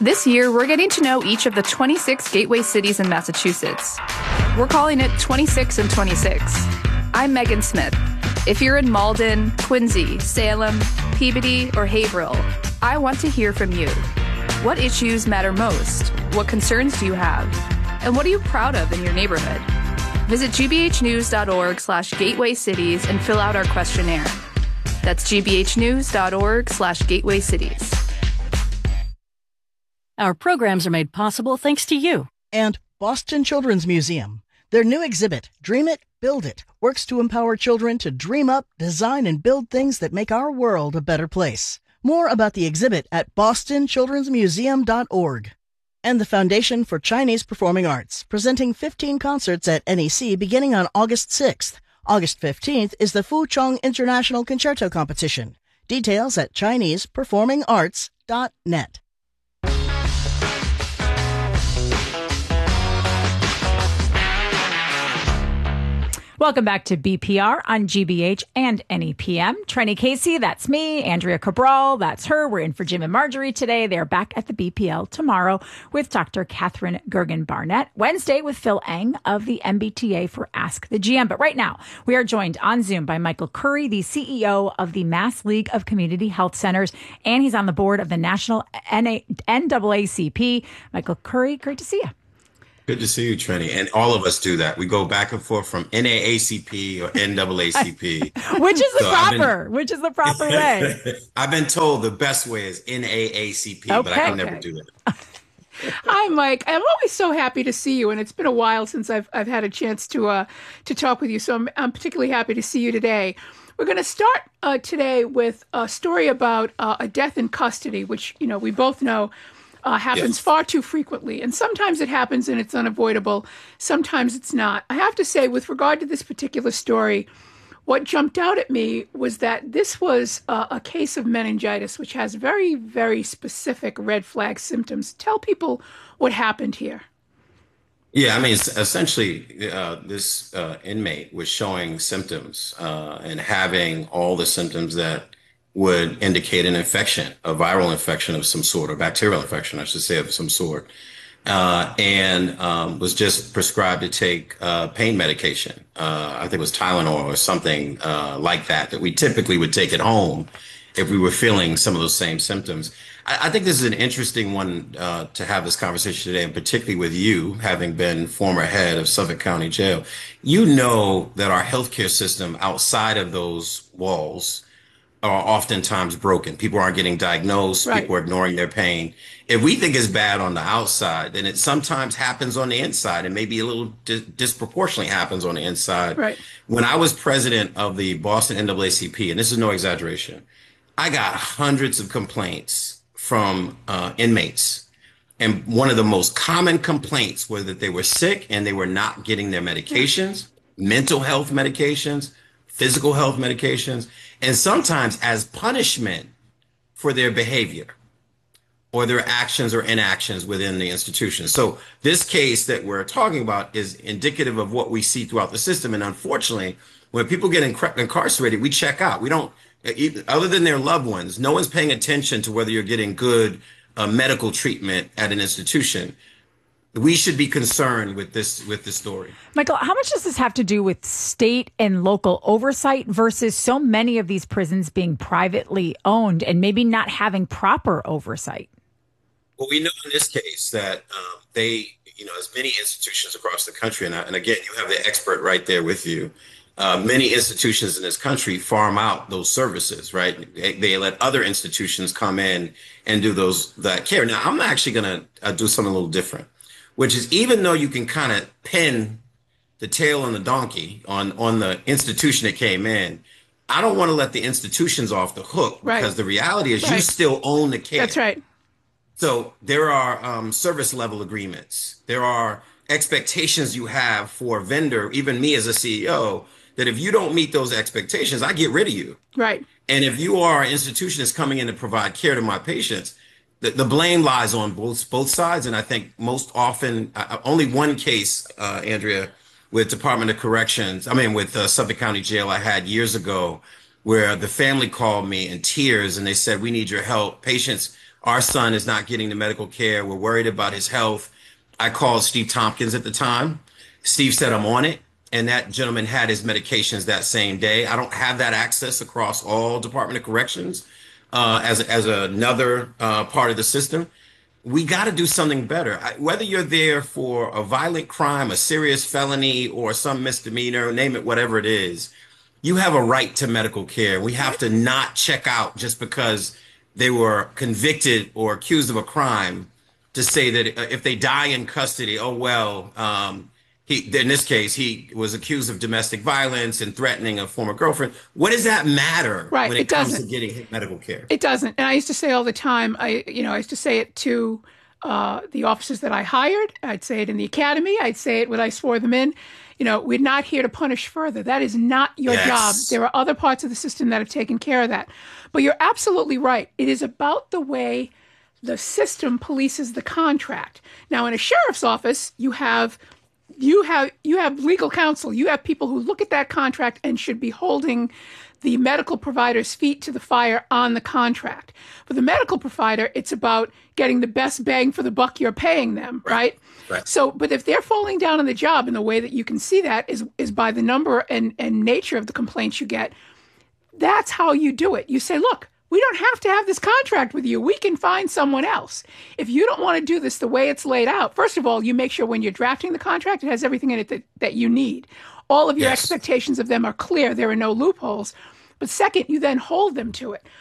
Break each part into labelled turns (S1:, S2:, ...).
S1: This year, we're getting to know each of the 26 gateway cities in Massachusetts. We're calling it 26 and 26. I'm Megan Smith. If you're in Malden, Quincy, Salem, Peabody, or Haverhill, I want to hear from you. What issues matter most? What concerns do you have? And what are you proud of in your neighborhood? Visit gbhnews.org/gateway cities and fill out our questionnaire. That's gbhnews.org/gateway cities.
S2: Our programs are made possible thanks to you.
S3: And Boston Children's Museum. Their new exhibit, Dream It, Build It, works to empower children to dream up, design, and build things that make our world a better place. More about the exhibit at bostonchildrensmuseum.org. And the Foundation for Chinese Performing Arts, presenting 15 concerts at NEC beginning on August 6th. August 15th is the Fuchong International Concerto Competition. Details at ChinesePerformingArts.net.
S4: Welcome back to BPR on GBH and NEPM. Trenny Casey, that's me. Andrea Cabral, that's her. We're in for Jim and Marjorie today. They're back at the BPL tomorrow with Dr. Catherine Gergen-Barnett. Wednesday with Phil Eng of the MBTA for Ask the GM. But right now, we are joined on Zoom by Michael Curry, the CEO of the Mass League of Community Health Centers, and he's on the board of the National NAACP. Michael Curry, great to see you.
S5: Good to see you, Trenny. And all of us do that. We go back and forth from NAACP or NAACP.
S4: Which is the proper way?
S5: I've been told the best way is NAACP, but I can never do that.
S6: Hi, Mike. I'm always so happy to see you, and it's been a while since I've had a chance to talk with you. So I'm particularly happy to see you today. We're going to start today with a story about a death in custody, which we both know happens far too frequently. And sometimes it happens and it's unavoidable. Sometimes it's not. I have to say, with regard to this particular story, what jumped out at me was that this was a case of meningitis, which has very, very specific red flag symptoms. Tell people what happened here.
S5: Yeah, I mean, essentially, this inmate was showing symptoms and having all the symptoms that would indicate an infection, a viral infection of some sort, or bacterial infection, I should say, of some sort, and was just prescribed to take pain medication. I think it was Tylenol or something like that we typically would take at home if we were feeling some of those same symptoms. I think this is an interesting one to have this conversation today, and particularly with you, having been former head of Suffolk County Jail. You know that our healthcare system outside of those walls are oftentimes broken. People aren't getting diagnosed. Right. People are ignoring their pain. If we think it's bad on the outside, then it sometimes happens on the inside, and maybe a little disproportionately happens on the inside.
S6: Right.
S5: When I was president of the Boston NAACP, and this is no exaggeration, I got hundreds of complaints from inmates. And one of the most common complaints was that they were sick and they were not getting their medications, mental health medications, physical health medications, and sometimes as punishment for their behavior or their actions or inactions within the institution. So this case that we're talking about is indicative of what we see throughout the system. And unfortunately, when people get incarcerated, we check out. We don't, other than their loved ones, no one's paying attention to whether you're getting good medical treatment at an institution. We should be concerned with this story.
S4: Michael, how much does this have to do with state and local oversight versus so many of these prisons being privately owned and maybe not having proper oversight?
S5: Well, we know in this case that as many institutions across the country, and again, you have the expert right there with you, many institutions in this country farm out those services, right? They let other institutions come in and do that care. Now, I'm actually going to do something a little different, which is, even though you can kind of pin the tail on the donkey on the institution that came in, I don't want to let the institutions off the hook, because the reality is you still own the care.
S6: That's right.
S5: So there are service level agreements. There are expectations you have for a vendor, even me as a CEO, that if you don't meet those expectations, I get rid of you.
S6: Right.
S5: And if you are an institution that's coming in to provide care to my patients, the blame lies on both sides. And I think most often, only one case, Andrea, with Department of Corrections, with Suffolk County Jail I had years ago, where the family called me in tears and they said, "We need your help. Our son is not getting the medical care. We're worried about his health." I called Steve Tompkins at the time. Steve said, "I'm on it." And that gentleman had his medications that same day. I don't have that access across all Department of Corrections as another part of the system. We got to do something better. Whether you're there for a violent crime, a serious felony, or some misdemeanor, name it, whatever it is, you have a right to medical care. We have to not check out just because they were convicted or accused of a crime to say that if they die in custody, oh, well, in this case, he was accused of domestic violence and threatening a former girlfriend. What does that matter when it comes to getting medical care?
S6: It doesn't. And I used to say all the time, I used to say it to the officers that I hired. I'd say it in the academy. I'd say it when I swore them in. We're not here to punish further. That is not your job. There are other parts of the system that have taken care of that. But you're absolutely right. It is about the way the system polices the contract. Now, in a sheriff's office, you have legal counsel. You have people who look at that contract and should be holding the medical provider's feet to the fire on the contract. For the medical provider, it's about getting the best bang for the buck you're paying them, right?
S5: Right.
S6: So, but if they're falling down on the job, and the way that you can see that is by the number and nature of the complaints you get, that's how you do it. You say, look, we don't have to have this contract with you. We can find someone else. If you don't want to do this the way it's laid out, first of all, you make sure when you're drafting the contract, it has everything in it that you need. All of your expectations of them are clear. There are no loopholes. But second, you then hold them to it.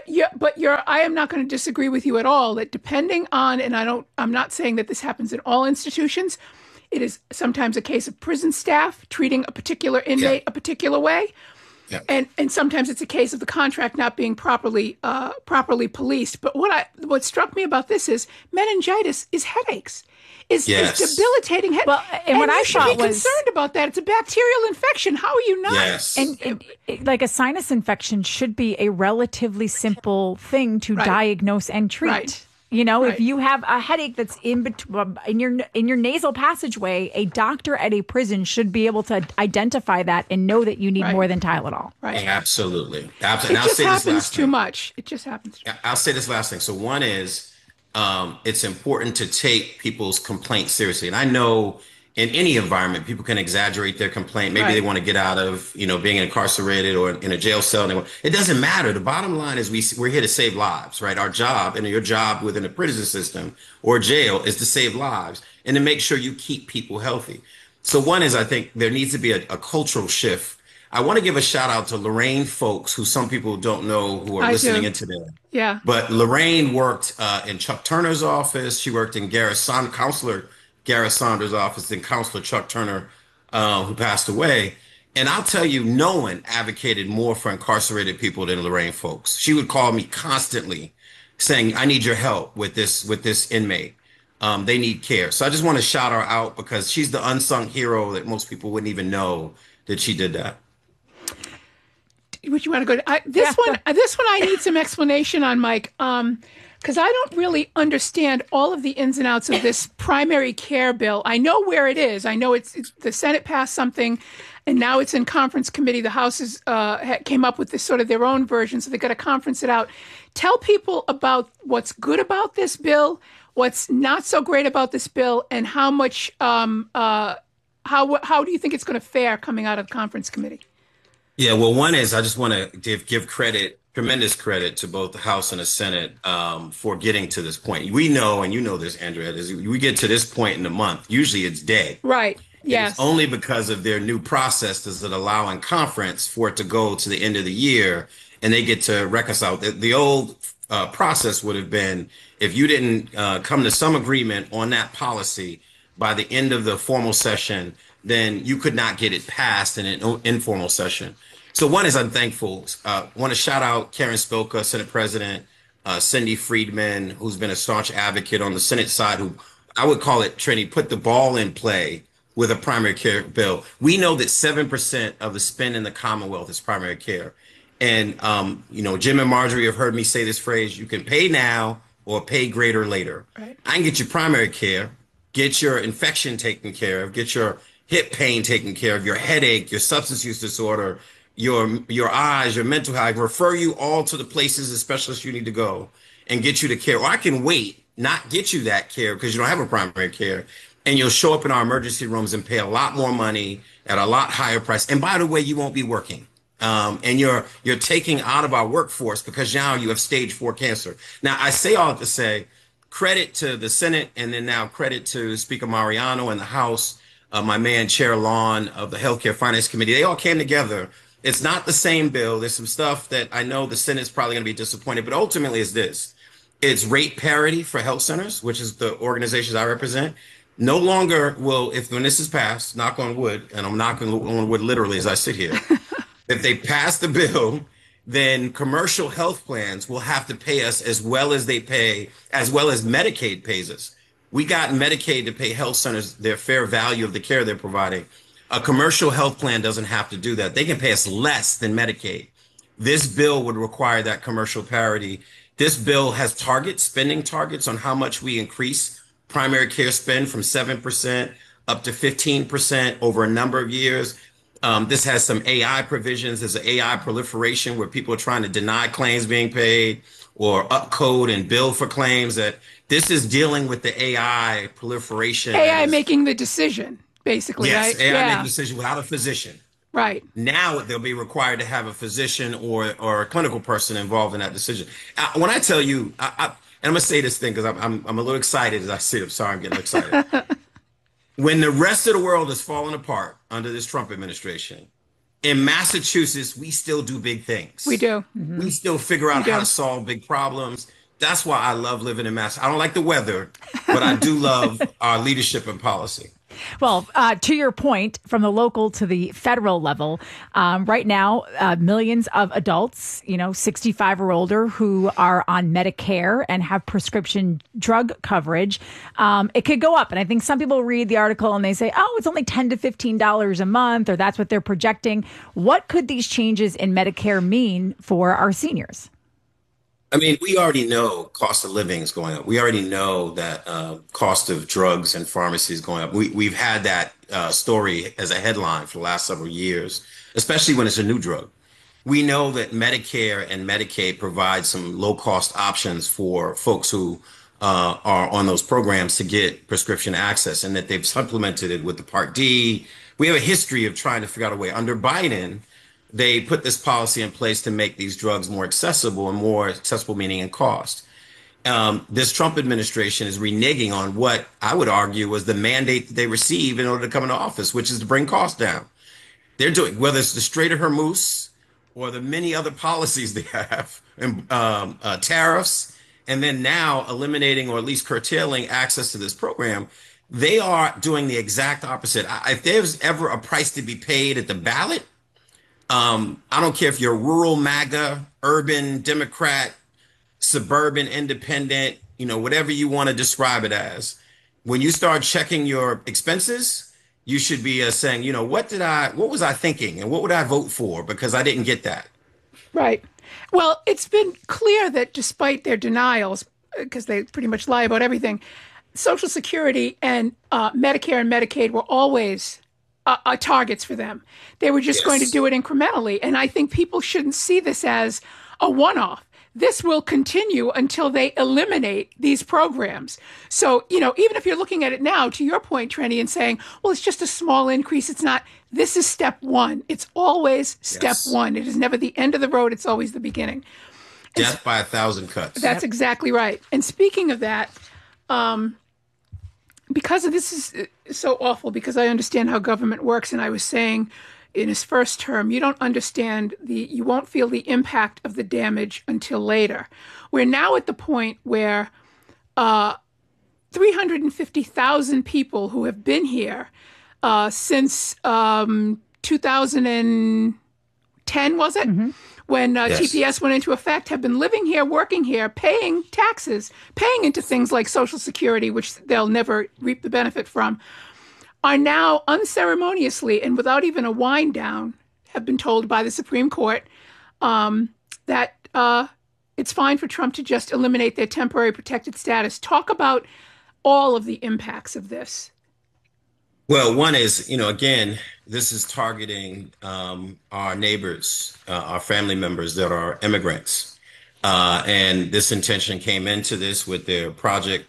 S6: I am not going to disagree with you at all that depending on, and I'm not saying that this happens in all institutions. It is sometimes a case of prison staff treating a particular inmate a particular way. Yeah. And sometimes it's a case of the contract not being properly policed. But what struck me about this is meningitis is headaches, is debilitating headaches.
S4: Well, and what I thought was
S6: concerned about that. It's a bacterial infection. How are you not?
S5: Yes.
S4: And like a sinus infection should be a relatively simple thing to diagnose and treat.
S6: Right.
S4: If you have a headache that's in your nasal passageway, a doctor at a prison should be able to identify that and know that you need more than Tylenol.
S6: Right.
S5: Absolutely.
S6: It just happens too much. It just happens.
S5: I'll say this last thing. So one is it's important to take people's complaints seriously. And I know in any environment, people can exaggerate their complaint. Maybe they want to get out of, being incarcerated or in a jail cell. It doesn't matter. The bottom line is we're here to save lives, right? Our job and your job within a prison system or jail is to save lives and to make sure you keep people healthy. So one is, I think there needs to be a cultural shift. I want to give a shout out to Lorraine Folks, who some people don't know who are listening in today.
S6: Yeah.
S5: But Lorraine worked in Chuck Turner's office. She worked in Counselor Gareth Saunders' office and Counselor Chuck Turner, who passed away. And I'll tell you, no one advocated more for incarcerated people than Lorraine Folks. She would call me constantly saying, "I need your help with this inmate. They need care." So I just want to shout her out because she's the unsung hero that most people wouldn't even know that she did that.
S6: Would you want to go to this one? This one I need some explanation on, Mike. Because I don't really understand all of the ins and outs of this primary care bill. I know where it is. I know it's the Senate passed something, and now it's in conference committee. The House came up with this sort of their own version, so they got to conference it out. Tell people about what's good about this bill, what's not so great about this bill, and how much. How do you think it's going to fare coming out of the conference committee?
S5: Yeah, well, one is I just want to give tremendous credit to both the House and the Senate for getting to this point. We know, and you know this, Andrea, we get to this point in the month. Usually it's day.
S6: Right. Yes.
S5: It's only because of their new process does it allow in conference for it to go to the end of the year and they get to reconcile. The old process would have been if you didn't come to some agreement on that policy by the end of the formal session, then you could not get it passed in an informal session. So one is I'm thankful. Want to shout out Karen Spilka, Senate President, Cindy Friedman, who's been a staunch advocate on the Senate side, who I would call it, Trini, put the ball in play with a primary care bill. We know that 7% of the spend in the Commonwealth is primary care. And, Jim and Marjorie have heard me say this phrase, you can pay now or pay greater later. Right. I can get you primary care, get your infection taken care of, get your hip pain taken care of, your headache, your substance use disorder, your eyes, your mental health. I can refer you all to the places and specialists you need to go and get you the care. Or I can wait, not get you that care because you don't have a primary care. And you'll show up in our emergency rooms and pay a lot more money at a lot higher price. And by the way, you won't be working. And you're taking out of our workforce because now you have stage 4 cancer. Now, I say all to say credit to the Senate and then now credit to Speaker Mariano and the House, my man, Chair Lawn of the Healthcare Finance Committee. They all came together. It's not the same bill. There's some stuff that I know the Senate's probably going to be disappointed, but ultimately it's this. It's rate parity for health centers, which is the organizations I represent. No longer will, when this is passed, knock on wood, and I'm knocking on wood literally as I sit here, if they pass the bill, then commercial health plans will have to pay us as well as Medicaid pays us. We got Medicaid to pay health centers their fair value of the care they're providing. A commercial health plan doesn't have to do that. They can pay us less than Medicaid. This bill would require that commercial parity. This bill has spending targets on how much we increase primary care spend from 7% up to 15% over a number of years. This has some AI provisions. There's an AI proliferation where people are trying to deny claims being paid or upcode and bill for claims. That this is dealing with the AI proliferation.
S6: AI making the decision, basically,
S5: yes,
S6: right?
S5: AI making the decision without a physician.
S6: Right.
S5: Now they'll be required to have a physician or a clinical person involved in that decision. When I tell you, and I'm going to say this thing because I'm a little excited as I see it. I'm sorry, I'm getting excited. When the rest of the world is falling apart under this Trump administration, in Massachusetts, we still do big things.
S6: We do.
S5: Mm-hmm. We still figure out how to solve big problems. That's why I love living in Massachusetts. I don't like the weather, but I do love our leadership and policy.
S4: Well, to your point, from the local to the federal level, right now, millions of adults, 65 or older who are on Medicare and have prescription drug coverage, it could go up. And I think some people read the article and they say, oh, it's only $10 to $15 a month, or that's what they're projecting. What could these changes in Medicare mean for our seniors?
S5: I mean, we already know cost of living is going up. We already know that cost of drugs and pharmacy is going up. We've had that story as a headline for the last several years, especially when it's a new drug. We know that Medicare and Medicaid provide some low-cost options for folks who are on those programs to get prescription access, and that they've supplemented it with the Part D. We have a history of trying to figure out a way. Under Biden, they put this policy in place to make these drugs more accessible, and more accessible meaning in cost. This Trump administration is reneging on what I would argue was the mandate that they received in order to come into office, which is to bring costs down. They're doing, whether it's the Strait of Hormuz or the many other policies they have, and tariffs, and then now eliminating or at least curtailing access to this program, they are doing the exact opposite. If there's ever a price to be paid at the ballot, I don't care if you're rural MAGA, urban Democrat, suburban independent, whatever you want to describe it as. When you start checking your expenses, you should be saying, what was I thinking and what would I vote for? Because I didn't get that.
S6: Right. Well, it's been clear that despite their denials, because they pretty much lie about everything, Social Security and Medicare and Medicaid were always targets for them. They were just going to do it incrementally. And I think people shouldn't see this as a one-off. This will continue until they eliminate these programs. So, even if you're looking at it now, to your point, Trenny, and saying, well, it's just a small increase. It's not. This is step one. It's always step one. It is never the end of the road. It's always the beginning.
S5: Death by 1,000 cuts.
S6: That's exactly right. And speaking of that, because this is so awful, because I understand how government works, and I was saying in his first term, you won't feel the impact of the damage until later. We're now at the point where 350,000 people who have been here since 2010, was it? Mm-hmm. When TPS went into effect, have been living here, working here, paying taxes, paying into things like Social Security, which they'll never reap the benefit from, are now unceremoniously and without even a wind down, have been told by the Supreme Court that it's fine for Trump to just eliminate their temporary protected status. Talk about all of the impacts of this.
S5: Well, one is, again, this is targeting our neighbors, our family members that are immigrants. And this intention came into this with their Project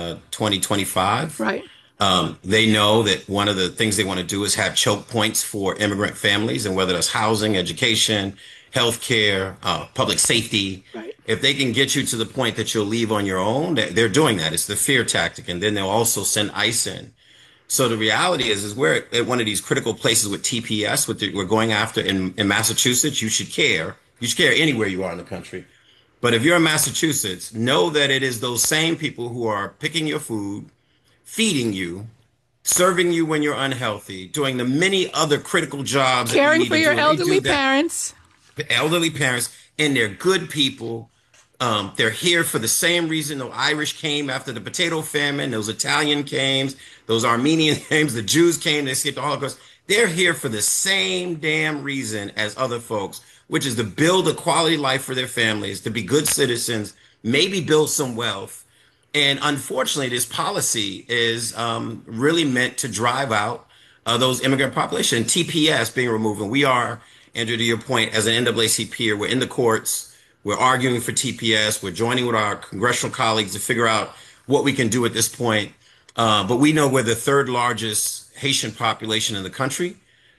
S5: 2025.
S6: Right.
S5: They know that one of the things they want to do is have choke points for immigrant families, and whether that's housing, education, healthcare, public safety.
S6: Right.
S5: If they can get you to the point that you'll leave on your own, they're doing that. It's the fear tactic. And then they'll also send ICE in. So the reality is we're at one of these critical places with TPS, we're going after in Massachusetts. You should care. You should care anywhere you are in the country. But if you're in Massachusetts, know that it is those same people who are picking your food, feeding you, serving you when you're unhealthy, doing the many other critical jobs.
S6: Caring for your elderly parents.
S5: The elderly parents, and they're good people. They're here for the same reason the Irish came after the potato famine, those Italian came, those Armenian came, the Jews came, they escaped the Holocaust. They're here for the same damn reason as other folks, which is to build a quality life for their families, to be good citizens, maybe build some wealth. And unfortunately, this policy is really meant to drive out those immigrant population. TPS being removed. And we are, Andrew, to your point, as an NAACP, we're in the courts. We're arguing for TPS. We're joining with our congressional colleagues to figure out what we can do at this point. But we know we're the third largest Haitian population in the country.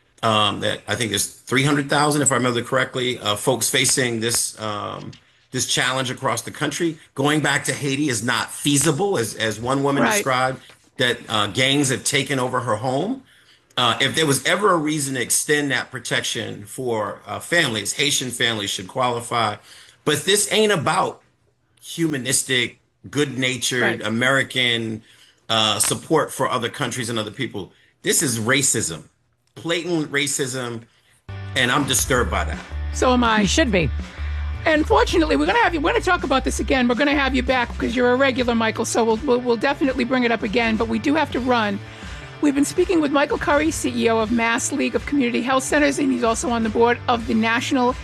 S5: That I think there's 300,000, if I remember correctly, folks facing this this challenge across the country. Going back to Haiti is not feasible, as one woman described, that gangs have taken over her home. If there was ever a reason to extend that protection for families, Haitian families should qualify. But this ain't about humanistic, good-natured American support for other countries and other people. This is racism, blatant racism, and I'm disturbed by that.
S6: So am I.
S4: You should be.
S6: And fortunately, we're going to have you. We're going to talk about this again. We're going to have you back because you're a regular, Michael. So we'll definitely bring it up again. But we do have to run. We've been speaking with Michael Curry, CEO of Mass League of Community Health Centers, and he's also on the board of the National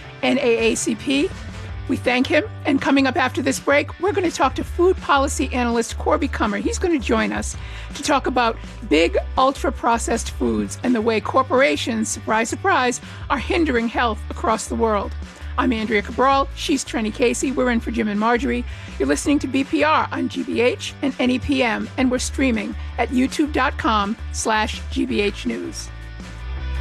S6: NAACP. We thank him. And coming up after this break, we're going to talk to food policy analyst Corby Kummer. He's going to join us to talk about big, ultra-processed foods and the way corporations, surprise, surprise, are hindering health across the world. I'm Andrea Cabral. She's Trenny Casey. We're in for Jim and Marjorie. You're listening to BPR on GBH and NEPM, and we're streaming at youtube.com/GBH News.